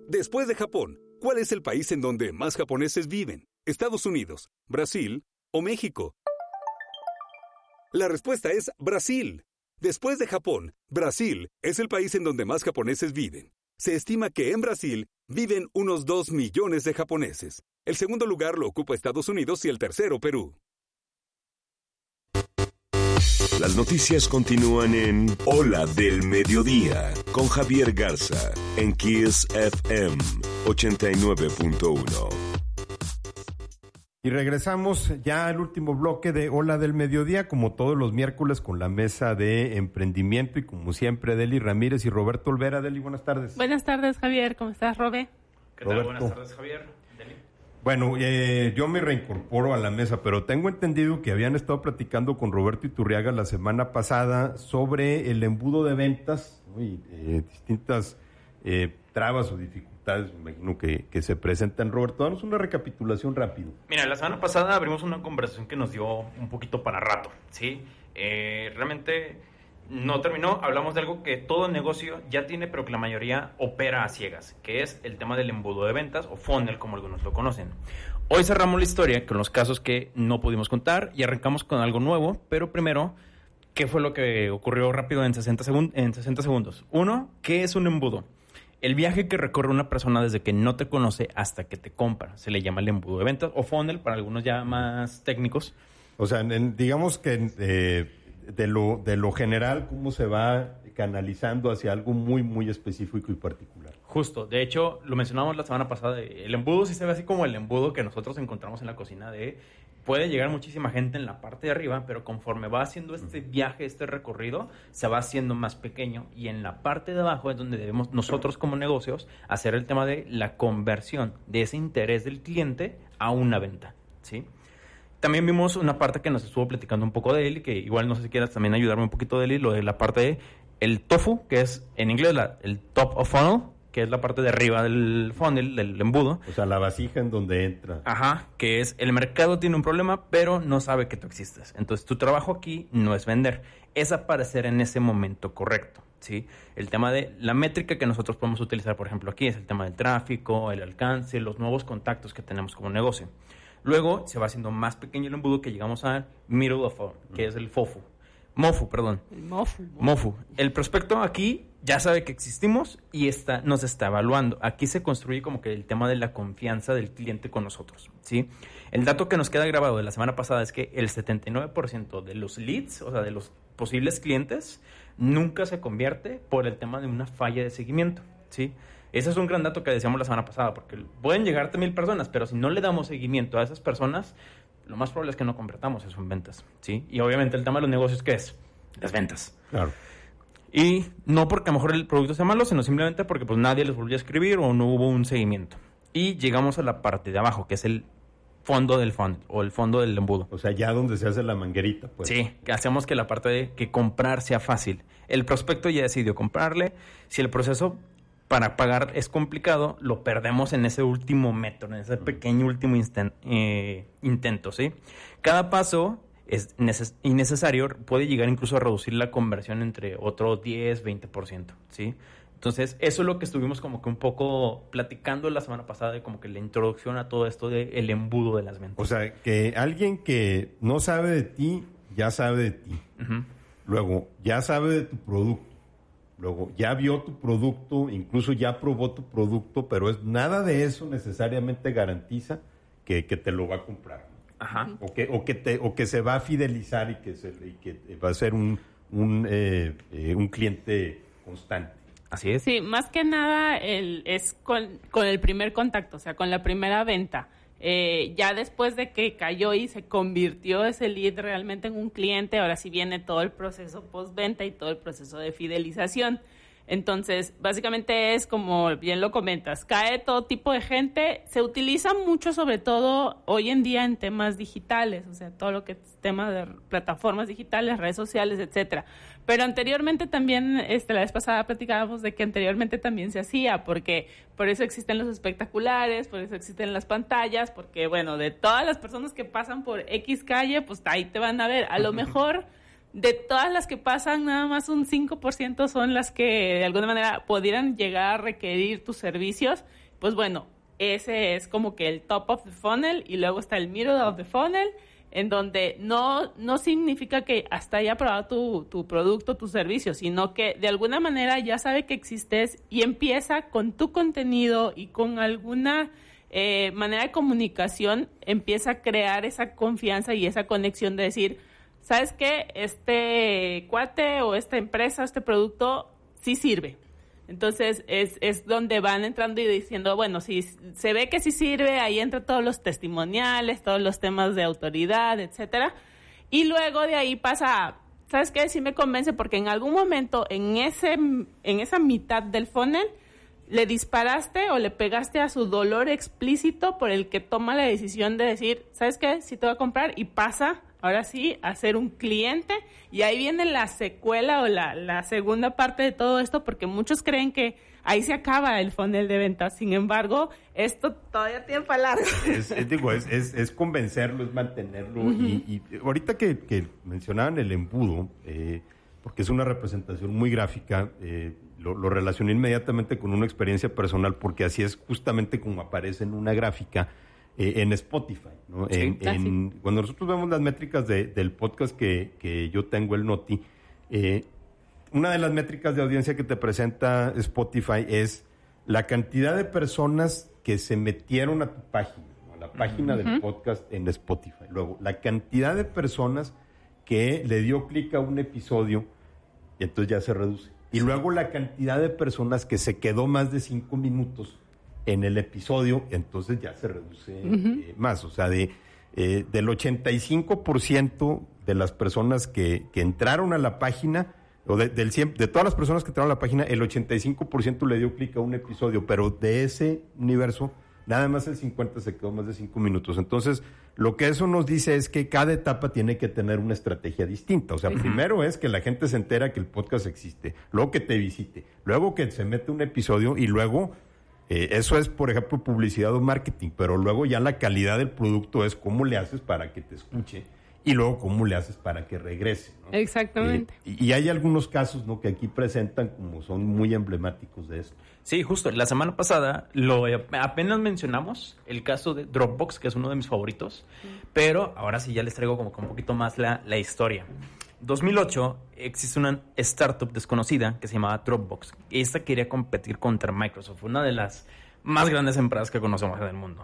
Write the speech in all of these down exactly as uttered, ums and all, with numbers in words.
Después de Japón, ¿cuál es el país en donde más japoneses viven? ¿Estados Unidos, Brasil o México? La respuesta es Brasil. Después de Japón, Brasil es el país en donde más japoneses viven. Se estima que en Brasil viven unos dos millones de japoneses. El segundo lugar lo ocupa Estados Unidos y el tercero Perú. Las noticias continúan en Ola del Mediodía con Javier Garza en Kiss F M ochenta y nueve punto uno. Y regresamos ya al último bloque de Ola del Mediodía, como todos los miércoles, con la mesa de emprendimiento y como siempre, Deli Ramírez y Roberto Olvera. Deli, buenas tardes. Buenas tardes, Javier. ¿Cómo estás, Robe? ¿Qué tal? Roberto. Buenas tardes, Javier. Deli. Bueno, eh, yo me reincorporo a la mesa, pero tengo entendido que habían estado platicando con Roberto Iturriaga la semana pasada sobre el embudo de ventas, ¿no? y eh, distintas eh, trabas o dificultades, me imagino que, que se presentan. Roberto, danos una recapitulación rápido. Mira, la semana pasada abrimos una conversación que nos dio un poquito para rato, ¿sí? Eh, realmente no terminó, hablamos de algo que todo negocio ya tiene, pero que la mayoría opera a ciegas, que es el tema del embudo de ventas o funnel, como algunos lo conocen. Hoy cerramos la historia con los casos que no pudimos contar y arrancamos con algo nuevo, pero primero, ¿qué fue lo que ocurrió rápido en sesenta, segun- en sesenta segundos? Uno, ¿qué es un embudo? El viaje que recorre una persona desde que no te conoce hasta que te compra. Se le llama el embudo de ventas o funnel para algunos ya más técnicos. O sea, en, digamos que eh, de, lo, de lo general, cómo se va canalizando hacia algo muy, muy específico y particular. Justo. De hecho, lo mencionamos la semana pasada. El embudo sí se ve así como el embudo que nosotros encontramos en la cocina de... Puede llegar muchísima gente en la parte de arriba, pero conforme va haciendo este viaje, este recorrido, se va haciendo más pequeño. Y en la parte de abajo es donde debemos nosotros como negocios hacer el tema de la conversión de ese interés del cliente a una venta, ¿sí? También vimos una parte que nos estuvo platicando un poco de él, y que igual no sé si quieras también ayudarme un poquito de él, lo de la parte de el tofu, que es en inglés la, el top of funnel, que es la parte de arriba del funnel, del embudo. O sea, la vasija en donde entra. Ajá, que es el mercado tiene un problema, pero no sabe que tú existes. Entonces, tu trabajo aquí no es vender, es aparecer en ese momento correcto, ¿sí? El tema de la métrica que nosotros podemos utilizar, por ejemplo, aquí es el tema del tráfico, el alcance, los nuevos contactos que tenemos como negocio. Luego, se va haciendo más pequeño el embudo que llegamos al middle of funnel, que es el FOFU. MOFU, perdón. El mofu. MOFU. El prospecto aquí ya sabe que existimos y está, nos está evaluando. Aquí se construye como que el tema de la confianza del cliente con nosotros, ¿sí? El dato que nos queda grabado de la semana pasada es que el setenta y nueve por ciento de los leads, o sea, de los posibles clientes, nunca se convierte por el tema de una falla de seguimiento, ¿sí? Ese es un gran dato que decíamos la semana pasada, porque pueden llegarte mil personas, pero si no le damos seguimiento a esas personas, lo más probable es que no convertamos eso en ventas, ¿sí? Y obviamente el tema de los negocios, ¿qué es? Las ventas. Claro. Y no porque a lo mejor el producto sea malo, sino simplemente porque pues nadie les volvió a escribir o no hubo un seguimiento. Y llegamos a la parte de abajo, que es el fondo del funnel o el fondo del embudo. O sea, ya donde se hace la manguerita, pues. Sí, que hacemos que la parte de que comprar sea fácil. El prospecto ya decidió comprarle. Si el proceso para pagar es complicado, lo perdemos en ese último metro, en ese pequeño último instan- eh, intento, ¿sí? Cada paso es neces- innecesario, puede llegar incluso a reducir la conversión entre otro diez, veinte por ciento, ¿sí? Entonces, eso es lo que estuvimos como que un poco platicando la semana pasada, de como que la introducción a todo esto del embudo de las ventas. O sea, que alguien que no sabe de ti, ya sabe de ti. Uh-huh. Luego, ya sabe de tu producto. Luego, ya vio tu producto, incluso ya probó tu producto, pero es nada de eso necesariamente garantiza que, que te lo va a comprar. Ajá. O que, o que te, o que se va a fidelizar y que, se, y que va a ser un, un, eh, eh, un cliente constante. Así es. Sí, más que nada el, es con, con el primer contacto, o sea, con la primera venta. Eh, ya después de que cayó y se convirtió ese lead realmente en un cliente, ahora sí viene todo el proceso postventa y todo el proceso de fidelización. Entonces, básicamente es como bien lo comentas, cae todo tipo de gente, se utiliza mucho sobre todo hoy en día en temas digitales, o sea, todo lo que es tema de plataformas digitales, redes sociales, etcétera. Pero anteriormente también, este, la vez pasada platicábamos de que anteriormente también se hacía, porque por eso existen los espectaculares, por eso existen las pantallas, porque bueno, de todas las personas que pasan por X calle, pues ahí te van a ver. A lo mejor de todas las que pasan, nada más un cinco por ciento son las que de alguna manera pudieran llegar a requerir tus servicios. Pues bueno, ese es como que el top of the funnel, y luego está el middle of the funnel, en donde no, no significa que hasta haya probado tu, tu producto, tu servicio, sino que de alguna manera ya sabe que existes y empieza con tu contenido y con alguna eh, manera de comunicación, empieza a crear esa confianza y esa conexión de decir, ¿sabes qué? Este cuate o esta empresa, este producto sí sirve. Entonces es, es donde van entrando y diciendo, bueno, si se ve que sí sirve, ahí entran todos los testimoniales, todos los temas de autoridad, etcétera. Y luego de ahí pasa a, ¿sabes qué? Sí me convence, porque en algún momento en ese en esa mitad del funnel le disparaste o le pegaste a su dolor explícito por el que toma la decisión de decir, ¿sabes qué? Sí te voy a comprar, y pasa ahora sí a ser un cliente, y ahí viene la secuela o la, la segunda parte de todo esto, porque muchos creen que ahí se acaba el funnel de ventas. Sin embargo, esto todavía tiene para largo. Es, es, digo, es, es, es convencerlo, es mantenerlo. Uh-huh. y, y ahorita que, que mencionaban el embudo, eh, porque es una representación muy gráfica, eh, lo, lo relacioné inmediatamente con una experiencia personal, porque así es justamente como aparece en una gráfica eh, en Spotify, ¿no? Sí, en, en, cuando nosotros vemos las métricas de, del podcast que, que yo tengo, el Noti, eh, una de las métricas de audiencia que te presenta Spotify es la cantidad de personas que se metieron a tu página, ¿no? A la página uh-huh. del podcast en Spotify. Luego, la cantidad de personas que le dio clic a un episodio y entonces ya se reduce. Y luego la cantidad de personas que se quedó más de cinco minutos en el episodio, entonces ya se reduce uh-huh. eh, más. O sea, de eh, del ochenta y cinco por ciento de las personas que, que entraron a la página, o de, del cien, de todas las personas que entraron a la página, el ochenta y cinco por ciento le dio clic a un episodio, pero de ese universo, nada más el cincuenta por ciento se quedó más de cinco minutos. Entonces, lo que eso nos dice es que cada etapa tiene que tener una estrategia distinta. O sea, uh-huh. primero es que la gente se entera que el podcast existe, luego que te visite, luego que se mete un episodio, y luego, eh, eso es, por ejemplo, publicidad o marketing, pero luego ya la calidad del producto es cómo le haces para que te escuche, y luego cómo le haces para que regrese, ¿no? Exactamente. Eh, y, y hay algunos casos, ¿no?, que aquí presentan como son muy emblemáticos de esto. Sí, justo. La semana pasada lo apenas mencionamos el caso de Dropbox, que es uno de mis favoritos, sí. pero ahora sí ya les traigo como que un poquito más la, la historia. dos mil ocho existe una startup desconocida que se llamaba Dropbox. Esta quería competir contra Microsoft, una de las más grandes empresas que conocemos en el mundo.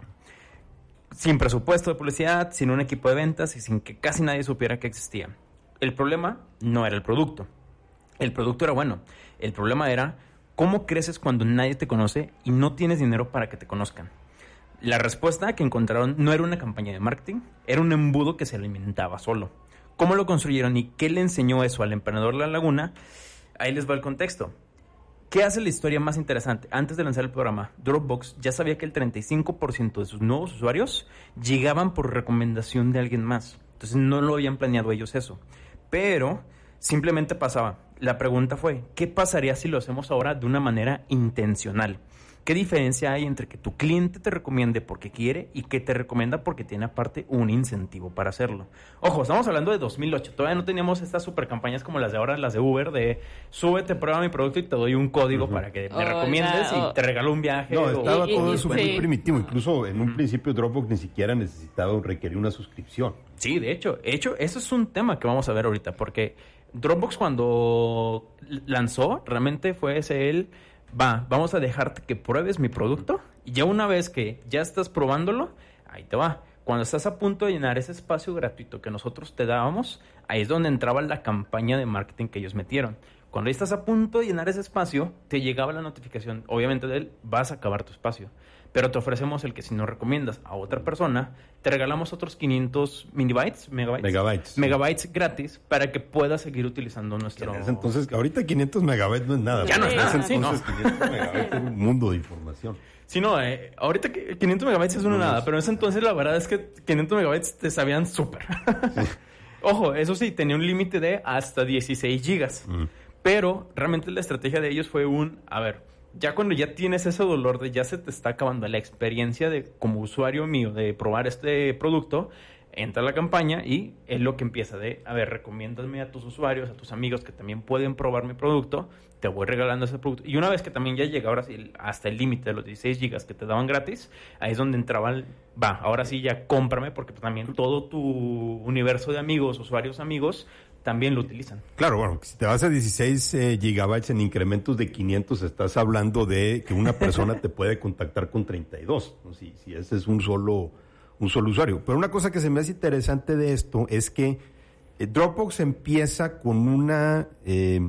Sin presupuesto de publicidad, sin un equipo de ventas y sin que casi nadie supiera que existía. El problema no era el producto. El producto era bueno. El problema era cómo creces cuando nadie te conoce y no tienes dinero para que te conozcan. La respuesta que encontraron no era una campaña de marketing, era un embudo que se alimentaba solo. ¿Cómo lo construyeron y qué le enseñó eso al emprendedor de la laguna? Ahí les va el contexto. ¿Qué hace la historia más interesante? Antes de lanzar el programa, Dropbox ya sabía que el treinta y cinco por ciento de sus nuevos usuarios llegaban por recomendación de alguien más. Entonces no lo habían planeado ellos eso. Pero simplemente pasaba. La pregunta fue, ¿qué pasaría si lo hacemos ahora de una manera intencional? ¿Qué diferencia hay entre que tu cliente te recomiende porque quiere y que te recomienda porque tiene aparte un incentivo para hacerlo? Ojo, estamos hablando de dos mil ocho. Todavía no teníamos estas super campañas como las de ahora, las de Uber, de súbete, prueba mi producto y te doy un código uh-huh. para que me oh, recomiendes no, y te regalo un viaje. No, estaba o, todo eso sí. muy primitivo. Incluso en un uh-huh. principio Dropbox ni siquiera necesitaba o requería una suscripción. Sí, de hecho, de hecho, eso es un tema que vamos a ver ahorita, porque Dropbox cuando lanzó realmente fue ese el... Va, vamos a dejarte que pruebes mi producto y ya una vez que ya estás probándolo, ahí te va. Cuando estás a punto de llenar ese espacio gratuito que nosotros te dábamos, ahí es donde entraba la campaña de marketing que ellos metieron. Cuando ahí estás a punto de llenar ese espacio, te llegaba la notificación, obviamente de él, vas a acabar tu espacio. Pero te ofrecemos el que si nos recomiendas a otra persona, te regalamos otros quinientos minibytes, megabytes, megabytes, megabytes gratis para que puedas seguir utilizando nuestro... Entonces, ahorita quinientos megabytes no es nada. Ya no es nada, entonces, sí, no. quinientos megabytes es un mundo de información. Sí, no, eh, ahorita quinientos megabytes es una no, nada, no. pero en ese entonces la verdad es que quinientos megabytes te sabían súper. Sí. Ojo, eso sí, tenía un límite de hasta dieciséis gigas. Mm. Pero realmente la estrategia de ellos fue un, a ver... Ya cuando ya tienes ese dolor de ya se te está acabando la experiencia de como usuario mío de probar este producto, Entra la campaña y es lo que empieza de, a ver, recomiéndame a tus usuarios, a tus amigos que también pueden probar mi producto, te voy regalando ese producto. Y una vez que también ya llega ahora sí hasta el límite de los dieciséis gigas que te daban gratis, ahí es donde entraba el, va, ahora sí ya cómprame, porque también todo tu universo de amigos, usuarios amigos, también lo utilizan. Claro, bueno, si te vas a dieciséis eh, gigabytes en incrementos de quinientos, estás hablando de que una persona te puede contactar con treinta y dos, ¿no? si, si ese es un solo... un solo usuario. Pero una cosa que se me hace interesante de esto es que eh, Dropbox empieza con una... Eh,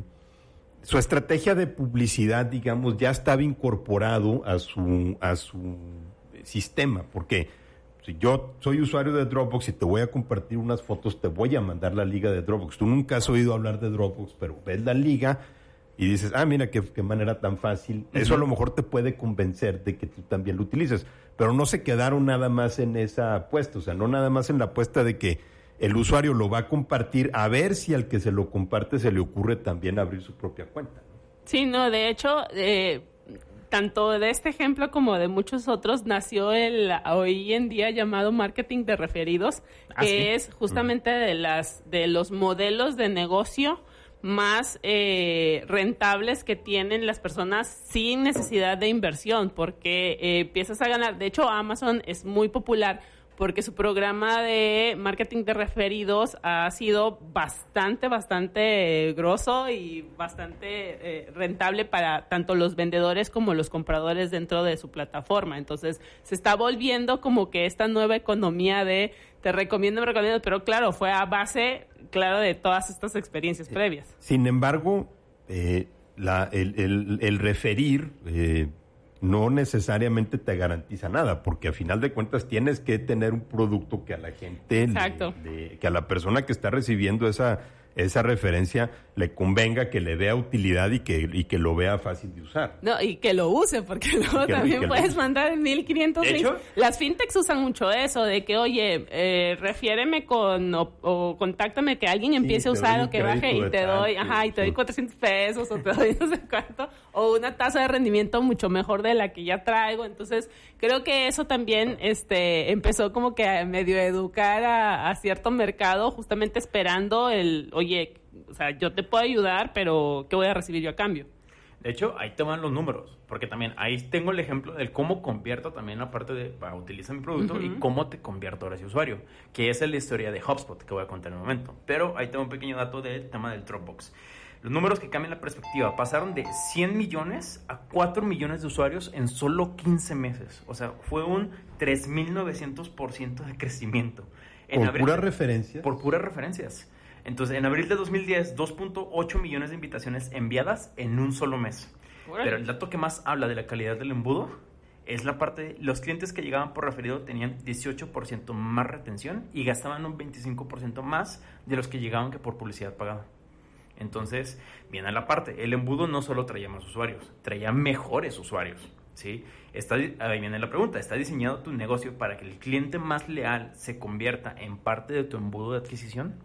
su estrategia de publicidad, digamos, ya estaba incorporado a su, a su sistema, porque si yo soy usuario de Dropbox y te voy a compartir unas fotos, te voy a mandar la liga de Dropbox. Tú nunca has oído hablar de Dropbox, pero ves la liga y dices, ah, mira, qué, qué manera tan fácil. Uh-huh. Eso a lo mejor te puede convencer de que tú también lo utilices. Pero no se quedaron nada más en esa apuesta. O sea, no nada más en la apuesta de que el usuario lo va a compartir, a ver si al que se lo comparte se le ocurre también abrir su propia cuenta, ¿no? Sí, no, de hecho, eh, tanto de este ejemplo como de muchos otros, nació el hoy en día llamado marketing de referidos, que ¿Ah, sí? es justamente uh-huh. de, las, de los modelos de negocio más eh, rentables que tienen las personas sin necesidad de inversión, porque eh, empiezas a ganar. De hecho, Amazon es muy popular porque su programa de marketing de referidos ha sido bastante, bastante eh, grosso y bastante eh, rentable para tanto los vendedores como los compradores dentro de su plataforma. Entonces, se está volviendo como que esta nueva economía de te recomiendo, me recomiendo, pero claro, fue a base, claro, de todas estas experiencias previas. Sin embargo, eh, la, el, el, el referir... Eh, no necesariamente te garantiza nada, porque a final de cuentas tienes que tener un producto que a la gente, le, le, que a la persona que está recibiendo esa, esa referencia le convenga, que le vea utilidad y que, y que lo vea fácil de usar. No, y que lo use, porque luego que, también puedes mandar mil quinientos links. Las fintechs usan mucho eso, de que, oye, eh, refiéreme con, o, o contáctame que alguien empiece sí, a usar o que baje y te doy, tal, ajá, y te doy cuatrocientos pesos o te doy no sé cuánto, o una tasa de rendimiento mucho mejor de la que ya traigo. Entonces, creo que eso también este empezó como que a medio educar a, a cierto mercado, justamente esperando el, oye, o sea, yo te puedo ayudar, pero ¿qué voy a recibir yo a cambio? De hecho, ahí te van los números, porque también ahí tengo el ejemplo del cómo convierto también la parte de, para utilizar mi producto, uh-huh. y cómo te convierto ahora ese usuario, que esa es la historia de HubSpot, que voy a contar en un momento. Pero ahí tengo un pequeño dato del tema del Dropbox. Los números que cambian la perspectiva pasaron de cien millones a cuatro millones de usuarios en solo quince meses. O sea, fue un tres mil novecientos por ciento de crecimiento. En ¿Por puras referencias? Por puras referencias. Entonces, en abril de dos mil diez, dos punto ocho millones de invitaciones enviadas en un solo mes. Bueno. Pero el dato que más habla de la calidad del embudo es la parte de los clientes que llegaban por referido tenían dieciocho por ciento más retención y gastaban un veinticinco por ciento más de los que llegaban que por publicidad pagada. Entonces, viene a la parte, el embudo no solo traía más usuarios, traía mejores usuarios, ¿sí? Está, ahí viene la pregunta, ¿está diseñado tu negocio para que el cliente más leal se convierta en parte de tu embudo de adquisición?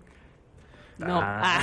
No, ah.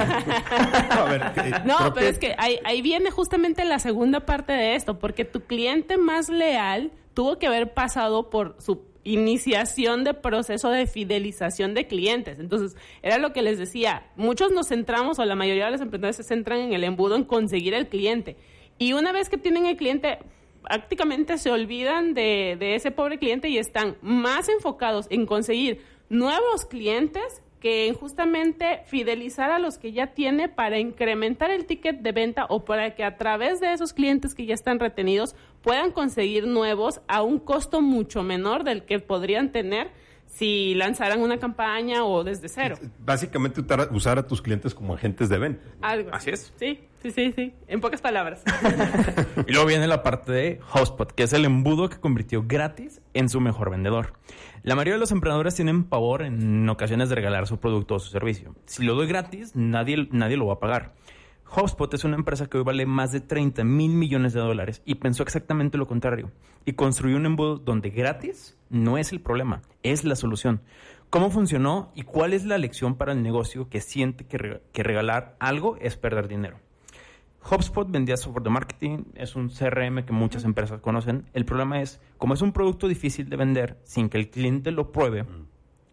a ver, eh, no pero que... es que ahí, ahí viene justamente la segunda parte de esto, porque tu cliente más leal tuvo que haber pasado por su iniciación de proceso de fidelización de clientes. Entonces, era lo que les decía, muchos nos centramos, o la mayoría de los emprendedores se centran en el embudo, en conseguir el cliente. Y una vez que tienen el cliente, prácticamente se olvidan de, de ese pobre cliente y están más enfocados en conseguir nuevos clientes que en justamente fidelizar a los que ya tiene para incrementar el ticket de venta o para que a través de esos clientes que ya están retenidos puedan conseguir nuevos a un costo mucho menor del que podrían tener si lanzaran una campaña o desde cero. Básicamente usar a tus clientes como agentes de venta. Algo. Así es. Sí, sí, sí, sí. En pocas palabras. Y luego viene la parte de HubSpot, que es el embudo que convirtió gratis en su mejor vendedor. La mayoría de los emprendedores tienen pavor en ocasiones de regalar su producto o su servicio. Si lo doy gratis, nadie, nadie lo va a pagar. HubSpot es una empresa que hoy vale más de treinta mil millones de dólares y pensó exactamente lo contrario. Y construyó un embudo donde gratis no es el problema, es la solución. ¿Cómo funcionó y cuál es la lección para el negocio que siente que, re- que regalar algo es perder dinero? HubSpot vendía software de marketing, es un C R M que muchas empresas conocen. El problema es, como es un producto difícil de vender sin que el cliente lo pruebe,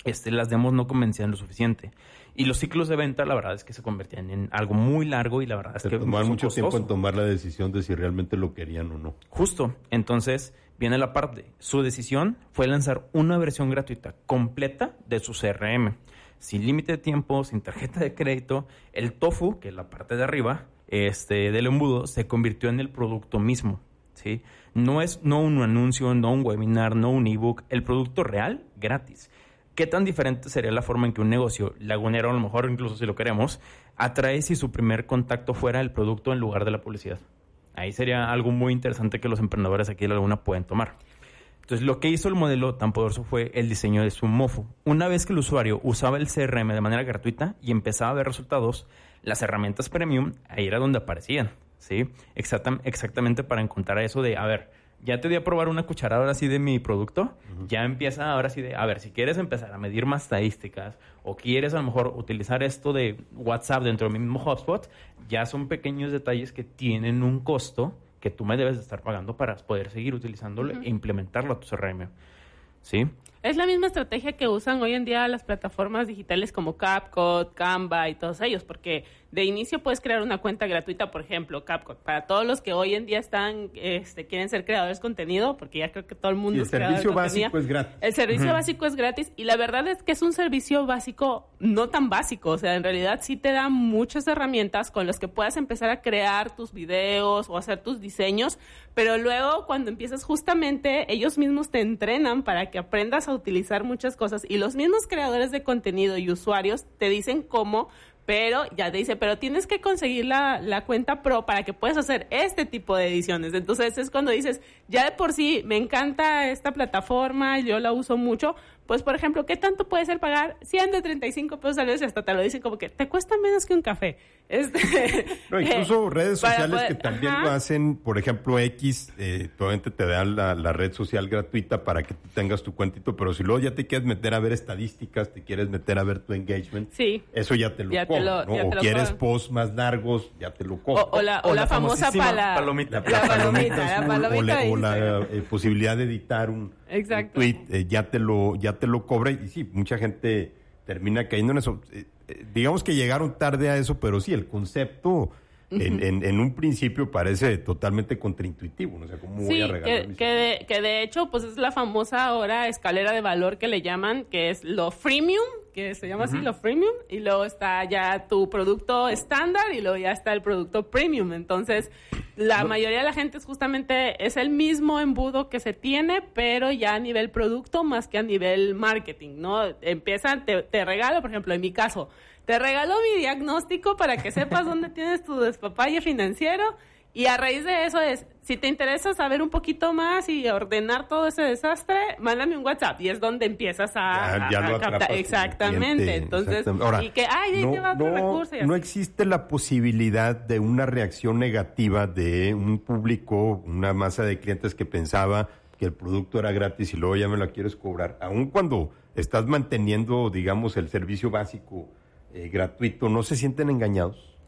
este, las demos no convencían lo suficiente. Y los ciclos de venta, la verdad es que se convertían en algo muy largo y la verdad es Se que tomaban mucho costoso. tiempo en tomar la decisión de si realmente lo querían o no. Justo. Entonces, viene la parte. Su decisión fue lanzar una versión gratuita completa de su C R M. Sin límite de tiempo, sin tarjeta de crédito. El tofu, que es la parte de arriba este, del embudo, se convirtió en el producto mismo. ¿Sí? No es no un anuncio, no un webinar, no un ebook. El producto real, gratis. ¿Qué tan diferente sería la forma en que un negocio lagunero, a lo mejor incluso si lo queremos, atrae si su primer contacto fuera el producto en lugar de la publicidad? Ahí sería algo muy interesante que los emprendedores aquí de la Laguna pueden tomar. Entonces, lo que hizo el modelo tan poderoso fue el diseño de su mofo. Una vez que el usuario usaba el C R M de manera gratuita y empezaba a ver resultados, las herramientas premium, ahí era donde aparecían, ¿sí? Exactam- exactamente para encontrar eso de, a ver, ya te di a probar una cucharada ahora sí de mi producto, uh-huh. Ya empieza ahora sí de, a ver, si quieres empezar a medir más estadísticas o quieres a lo mejor utilizar esto de WhatsApp dentro del mismo HubSpot, ya son pequeños detalles que tienen un costo que tú me debes de estar pagando para poder seguir utilizándolo uh-huh. e implementarlo a tu C R M, ¿sí? Es la misma estrategia que usan hoy en día las plataformas digitales como CapCut, Canva y todos ellos, porque de inicio puedes crear una cuenta gratuita, por ejemplo, CapCut, para todos los que hoy en día están, este, quieren ser creadores de contenido, porque ya creo que todo el mundo y el es creador de servicio contenido. básico es gratis. El servicio uh-huh. básico es gratis y la verdad es que es un servicio básico no tan básico, o sea, en realidad sí te da muchas herramientas con las que puedas empezar a crear tus videos o hacer tus diseños, pero luego cuando empiezas justamente ellos mismos te entrenan para que aprendas a utilizar muchas cosas y los mismos creadores de contenido y usuarios te dicen cómo, pero ya te dice, pero tienes que conseguir la, la cuenta pro para que puedas hacer este tipo de ediciones. Entonces es cuando dices, ya de por sí me encanta esta plataforma, yo la uso mucho, pues por ejemplo, ¿qué tanto puede ser pagar ciento treinta y cinco pesos al mes? Y hasta te lo dicen como que te cuesta menos que un café. Este, no, incluso redes sociales poder, que también ajá. lo hacen, por ejemplo, X, eh, obviamente te dan la, la red social gratuita para que tú tengas tu cuentito, pero si luego ya te quieres meter a ver estadísticas, te quieres meter a ver tu engagement, sí. eso ya te lo ya cobran, te lo, ¿no? ya O te lo quieres cobran. posts más largos, ya te lo cobran. O, o, la, o, o la, la famosa pala, palomita. La, la, la palomita, palomita la palomita o la, o la eh, posibilidad de editar un, un tweet, eh, ya te lo ya te lo cobra y sí, mucha gente termina cayendo en eso. Eh, eh, digamos que llegaron tarde a eso, pero sí, el concepto uh-huh. en, en, en un principio parece totalmente contraintuitivo, ¿no? O sea, ¿cómo sí, voy a regalar que, mis que, de, que de hecho, pues es la famosa ahora escalera de valor que le llaman, que es lo freemium, que se llama uh-huh. así, lo freemium, y luego está ya tu producto estándar y luego ya está el producto premium. Entonces, la no. mayoría de la gente es justamente, es el mismo embudo que se tiene, pero ya a nivel producto más que a nivel marketing, ¿no? Empiezan, te, te regalo, por ejemplo, en mi caso, te regalo mi diagnóstico para que sepas dónde tienes tu despapalle financiero. Y a raíz de eso es, si te interesa saber un poquito más y ordenar todo ese desastre, mándame un WhatsApp. Y es donde empiezas a, ya, ya a, a captar. Exactamente. Cliente, Entonces, exactamente. Ahora, y que, ay, ahí no, te va otro no, recurso. Y no así. existe la posibilidad de una reacción negativa de un público, una masa de clientes que pensaba que el producto era gratis y luego ya me lo quieres cobrar. Aun cuando estás manteniendo, digamos, el servicio básico eh, gratuito, ¿no se sienten engañados?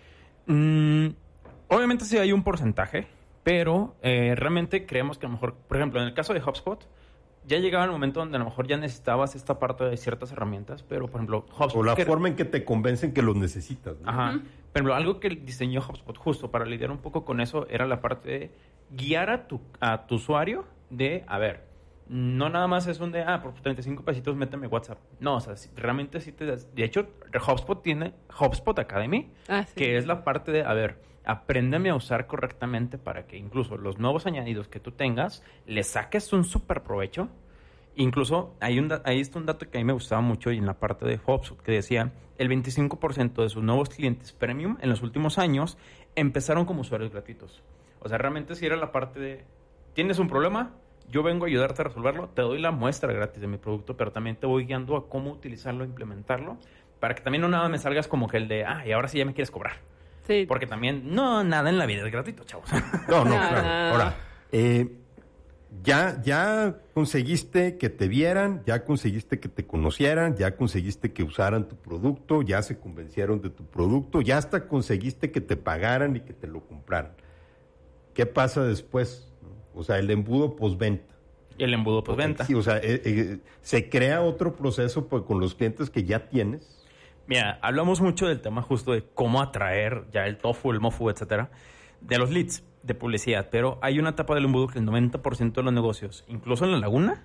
Mm... Obviamente sí hay un porcentaje, pero eh, realmente creemos que a lo mejor, por ejemplo, en el caso de HubSpot, ya llegaba el momento donde a lo mejor ya necesitabas esta parte de ciertas herramientas, pero por ejemplo, HubSpot... O la que... forma en que te convencen que los necesitas, ¿no? Ajá. Uh-huh. Pero algo que diseñó HubSpot justo para lidiar un poco con eso era la parte de guiar a tu, a tu usuario de, a ver, no nada más es un de, ah, por treinta y cinco pesitos méteme WhatsApp. No, o sea, si, realmente sí te das... De hecho, HubSpot tiene HubSpot Academy, ah, sí. que es la parte de, a ver... Apréndeme a usar correctamente para que incluso los nuevos añadidos que tú tengas le saques un súper provecho. Incluso hay un, ahí está un dato que a mí me gustaba mucho y en la parte de HubSpot que decía el veinticinco por ciento de sus nuevos clientes premium en los últimos años empezaron como usuarios gratuitos. O sea, realmente si era la parte de tienes un problema, yo vengo a ayudarte a resolverlo, te doy la muestra gratis de mi producto, pero también te voy guiando a cómo utilizarlo, implementarlo, para que también no nada me salgas como que el de, ah, y ahora sí ya me quieres cobrar. Sí. Porque también, no, nada en la vida es gratuito, chavos. No, no, claro. Ahora, eh, ya, ya conseguiste que te vieran, ya conseguiste que te conocieran, ya conseguiste que usaran tu producto, ya se convencieron de tu producto, ya hasta conseguiste que te pagaran y que te lo compraran. ¿Qué pasa después? O sea, el embudo postventa. Y el embudo postventa. Sí, o sea, eh, eh, se crea otro proceso pues, con los clientes que ya tienes. Mira, hablamos mucho del tema justo de cómo atraer ya el tofu, el mofu, etcétera, de los leads, de publicidad. Pero hay una etapa del embudo que el noventa por ciento de los negocios, incluso en la laguna,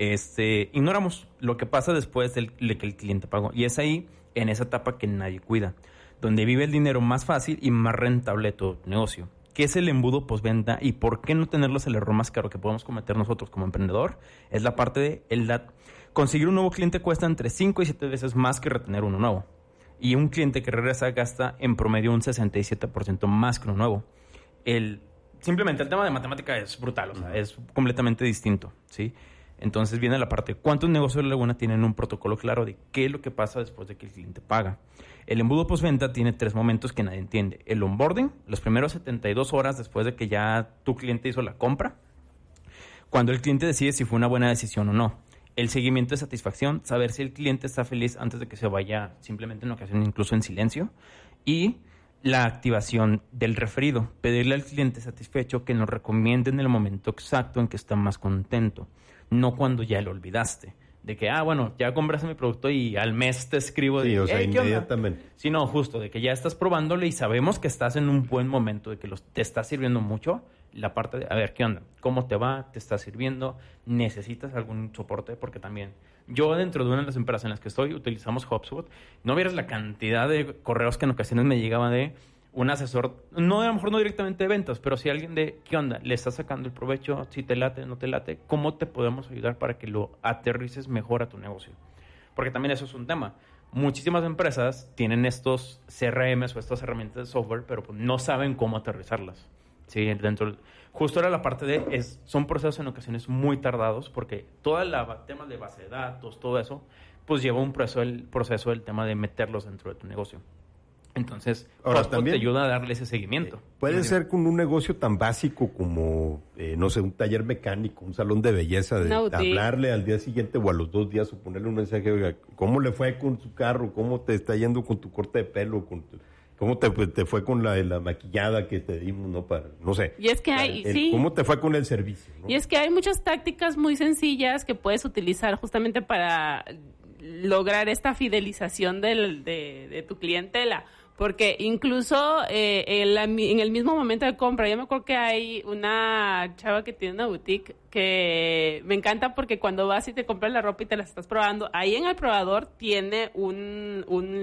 este, ignoramos lo que pasa después del, de que el cliente pagó. Y es ahí, en esa etapa que nadie cuida, donde vive el dinero más fácil y más rentable de tu negocio. ¿Qué es el embudo postventa y por qué no tenerlos el error más caro que podemos cometer nosotros como emprendedor? Es la parte de el dat. Conseguir un nuevo cliente cuesta entre cinco y siete veces más que retener uno nuevo. Y un cliente que regresa gasta en promedio un sesenta y siete por ciento más que uno nuevo. El, simplemente el tema de matemática es brutal, o sea, es completamente distinto, ¿sí? Entonces viene la parte, ¿cuántos negocios de Laguna tienen un protocolo claro de qué es lo que pasa después de que el cliente paga? El embudo postventa tiene tres momentos que nadie entiende. El onboarding, los primeros setenta y dos horas después de que ya tu cliente hizo la compra. Cuando el cliente decide si fue una buena decisión o no. El seguimiento de satisfacción, saber si el cliente está feliz antes de que se vaya simplemente en ocasión, incluso en silencio. Y la activación del referido, pedirle al cliente satisfecho que nos recomiende en el momento exacto en que está más contento. No cuando ya lo olvidaste. De que, ah, bueno, ya compraste mi producto y al mes te escribo. Sí, de, o sea, hey, ¿qué onda? inmediatamente. Sí, no, justo, de que ya estás probándole y sabemos que estás en un buen momento, de que los, te está sirviendo mucho. La parte de, a ver, ¿qué onda? ¿Cómo te va? ¿Te está sirviendo? ¿Necesitas algún soporte? Porque también, yo dentro de una de las empresas en las que estoy, utilizamos HubSpot. No vieras la cantidad de correos que en ocasiones me llegaban de un asesor, no a lo mejor no directamente de ventas, pero si alguien de, ¿qué onda? ¿Le estás sacando el provecho? ¿Si te late, no te late? ¿Cómo te podemos ayudar para que lo aterrices mejor a tu negocio? Porque también eso es un tema. Muchísimas empresas tienen estos C R Ms o estas herramientas de software, pero pues no saben cómo aterrizarlas. Sí, dentro, justo era la parte de, es, son procesos en ocasiones muy tardados, porque todo el tema de base de datos, todo eso, pues lleva un proceso, el proceso del tema de meterlos dentro de tu negocio. Entonces, ahora HubSpot también te ayuda a darle ese seguimiento. Puede ser con un negocio tan básico como, eh, no sé, un taller mecánico, un salón de belleza, de, No, de hablarle al día siguiente o a los dos días o ponerle un mensaje, oiga, ¿cómo le fue con su carro? ¿Cómo te está yendo con tu corte de pelo? Con tu, ¿Cómo te, te fue con la, la maquillada que te dimos? No, para, no sé. Y es que hay, el, sí. ¿Cómo te fue con el servicio? ¿No? Y es que hay muchas tácticas muy sencillas que puedes utilizar justamente para lograr esta fidelización del, de, de tu clientela. Porque incluso eh, en, la, en el mismo momento de compra, yo me acuerdo que hay una chava que tiene una boutique que me encanta porque cuando vas y te compras la ropa y te la estás probando, ahí en el probador tiene un,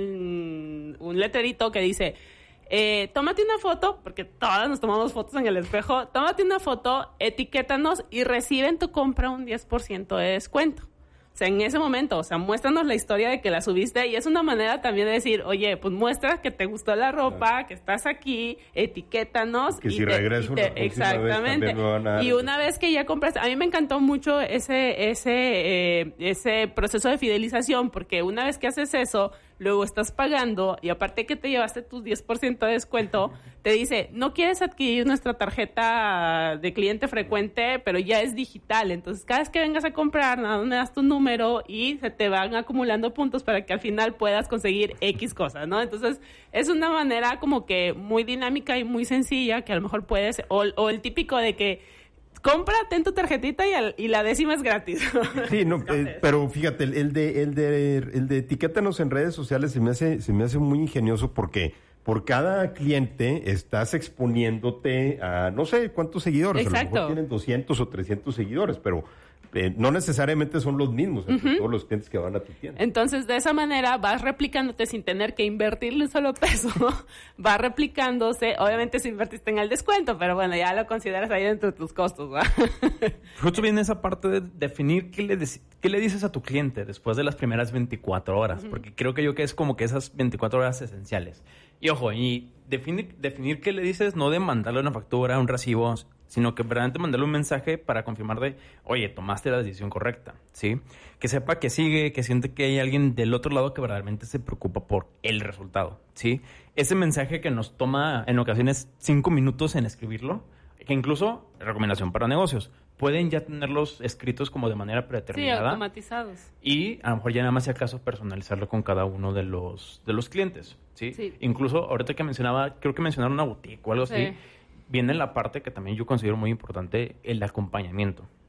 un, un letrerito que dice, eh, tómate una foto, porque todas nos tomamos fotos en el espejo, tómate una foto, etiquétanos y recibe en tu compra un diez por ciento de descuento. O sea, en ese momento, o sea, muéstranos la historia de que la subiste y es una manera también de decir, oye, pues muestra que te gustó la ropa, claro, que estás aquí, etiquétanos. Que y si te, regreso y te, una exactamente. Vez, me van a dar... Y una vez que ya compras, a mí me encantó mucho ese ese eh, ese proceso de fidelización, porque una vez que haces eso, luego estás pagando y aparte que te llevaste tus diez por ciento de descuento, te dice, no quieres adquirir nuestra tarjeta de cliente frecuente, pero ya es digital. Entonces, cada vez que vengas a comprar, nada más me das tu número y se te van acumulando puntos para que al final puedas conseguir X cosas, ¿no? Entonces, es una manera como que muy dinámica y muy sencilla que a lo mejor puedes, o, o el típico de que cómprate en tu tarjetita y, al, y la décima es gratis. Sí, no, eh, pero fíjate, el, el de el de el de etiquétanos en redes sociales se me hace se me hace muy ingenioso porque por cada cliente estás exponiéndote a no sé cuántos seguidores, exacto, a lo mejor tienen doscientos o trescientos seguidores, pero eh, no necesariamente son los mismos entre uh-huh. todos los clientes que van a tu tienda. Entonces, de esa manera vas replicándote sin tener que invertirle un solo peso, va replicándose, obviamente si invertiste en el descuento, pero bueno, ya lo consideras ahí dentro de tus costos, ¿va? Justo viene esa parte de definir qué le, de- qué le dices a tu cliente después de las primeras veinticuatro horas, uh-huh. porque creo que yo que es como que esas veinticuatro horas esenciales. Y ojo, y definir, definir qué le dices, no de mandarle una factura, un recibo, sino que verdaderamente mandarle un mensaje para confirmar de, oye, tomaste la decisión correcta, ¿sí? Que sepa que sigue, que siente que hay alguien del otro lado que verdaderamente se preocupa por el resultado, ¿sí? Ese mensaje que nos toma en ocasiones cinco minutos en escribirlo, que incluso, recomendación para negocios, pueden ya tenerlos escritos como de manera predeterminada. Sí, automatizados. Y a lo mejor ya nada más si acaso personalizarlo con cada uno de los, de los clientes, ¿sí? Sí. Incluso ahorita que mencionaba, creo que mencionaron una boutique o algo Sí. así, viene la parte que también yo considero muy importante, el acompañamiento,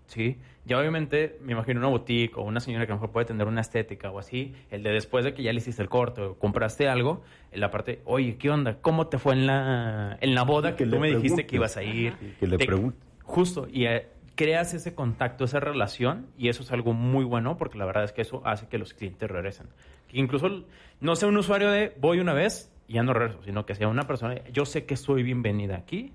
Sí, ya obviamente me imagino una boutique o una señora que a lo mejor puede tener una estética o así, el de después de que ya le hiciste el corte o compraste algo, en la parte, oye, ¿qué onda? ¿Cómo te fue en la, en la boda Sí, que, que tú le me dijiste preguntes. que ibas a ir? Sí, que le Te- preguntes. Justo, y eh, creas ese contacto, esa relación, y eso es algo muy bueno porque la verdad es que eso hace que los clientes regresen. Que incluso no sea un usuario de voy una vez y ya no regreso, sino que sea una persona, yo sé que soy bienvenida aquí.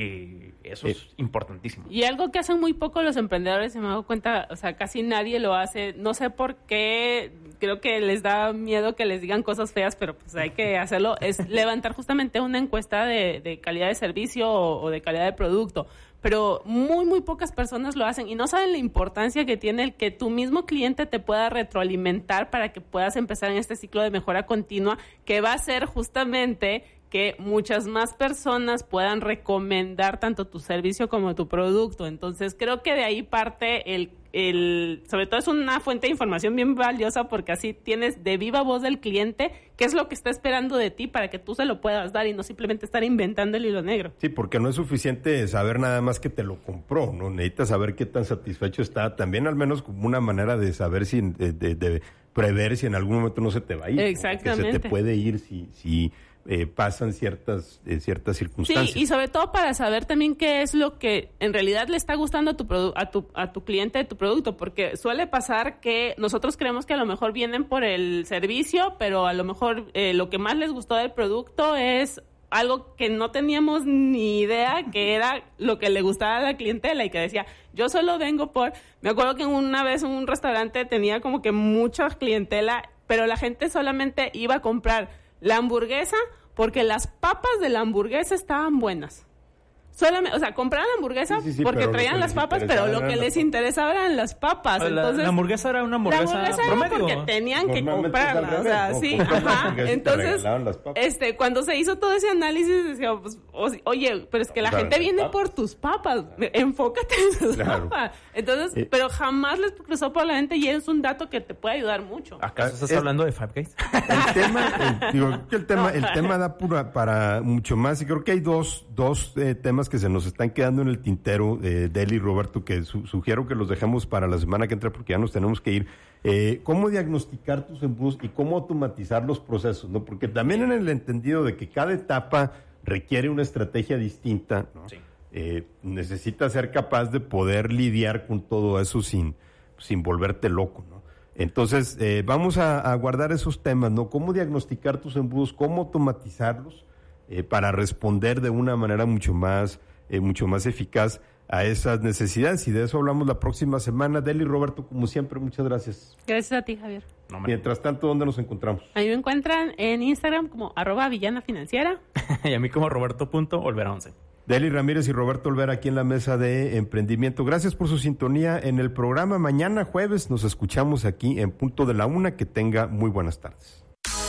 Y eso es importantísimo. Y algo que hacen muy poco los emprendedores, se me hago cuenta, o sea, casi nadie lo hace. No sé por qué, creo que les da miedo que les digan cosas feas, pero pues hay que hacerlo. Es levantar justamente una encuesta de, de calidad de servicio o, o de calidad de producto. Pero muy, muy pocas personas lo hacen y no saben la importancia que tiene el que tu mismo cliente te pueda retroalimentar para que puedas empezar en este ciclo de mejora continua, que va a ser justamente que muchas más personas puedan recomendar tanto tu servicio como tu producto. Entonces, creo que de ahí parte el, el, sobre todo es una fuente de información bien valiosa porque así tienes de viva voz del cliente qué es lo que está esperando de ti para que tú se lo puedas dar y no simplemente estar inventando el hilo negro. Sí, porque no es suficiente saber nada más que te lo compró, ¿no? Necesitas saber qué tan satisfecho está, también al menos como una manera de saber si, de, de, de prever si en algún momento no se te va a ir. Exactamente. Que se te puede ir si... si Eh, pasan ciertas eh, ciertas circunstancias. Sí, y sobre todo para saber también qué es lo que en realidad le está gustando a tu produ- a tu a tu cliente de tu producto, porque suele pasar que nosotros creemos que a lo mejor vienen por el servicio, pero a lo mejor eh, lo que más les gustó del producto es algo que no teníamos ni idea que era lo que le gustaba a la clientela y que decía, yo solo vengo por... Me acuerdo que una vez un restaurante tenía como que mucha clientela, pero la gente solamente iba a comprar la hamburguesa porque las papas de la hamburguesa estaban buenas. Solamente, o sea, compraban la hamburguesa Sí, sí, sí, porque pero lo traían que las les papas, pero interesaba lo eran que las les papas. interesaba eran las papas. La, Entonces, la hamburguesa era una la hamburguesa, hamburguesa era promedio. porque tenían que Normalmente es al comprarla, o sea, revés, ¿no? sí, Compras la ajá. hamburguesa y te Entonces, regalaban las papas. este, cuando se hizo todo ese análisis, decía, pues, o- oye, pero es que la O sea, gente las viene papas. por tus papas, enfócate en tus Claro. papas. Entonces, Eh. pero jamás les cruzó por la mente y es un dato que te puede ayudar mucho. ¿Acaso estás Es- hablando de Five Guys? El tema, el- digo, que el tema, el tema da pura para mucho más y creo que hay dos, dos eh, temas que se nos están quedando en el tintero, eh, Deli y Roberto, que su- sugiero que los dejemos para la semana que entra porque ya nos tenemos que ir. Eh, ¿Cómo diagnosticar tus embudos y cómo automatizar los procesos? ¿No? Porque también en el entendido de que cada etapa requiere una estrategia distinta, ¿no? Sí. Eh, necesitas ser capaz de poder lidiar con todo eso sin, sin volverte loco, ¿no? Entonces, eh, vamos a, a guardar esos temas, ¿no? Cómo diagnosticar tus embudos, cómo automatizarlos eh, para responder de una manera mucho más, eh, mucho más eficaz a esas necesidades. Y de eso hablamos la próxima semana. Deli, Roberto, como siempre, muchas gracias. Gracias a ti, Javier. No, hombre. Mientras tanto, ¿dónde nos encontramos? A mí me encuentran en Instagram como arroba villana financiera. Y a mí como Roberto.olvera once. Deli Ramírez y Roberto Olvera aquí en la mesa de emprendimiento. Gracias por su sintonía en el programa. Mañana jueves nos escuchamos aquí en punto de la una. Que tenga muy buenas tardes.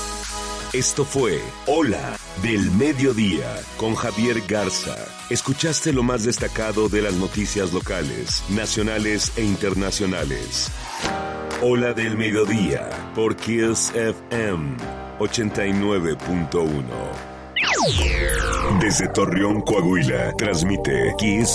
Esto fue Hola del Mediodía con Javier Garza. Escuchaste lo más destacado de las noticias locales, nacionales e internacionales. Hola del Mediodía por Kiss F M ochenta y nueve punto uno. Desde Torreón, Coahuila, transmite Kiss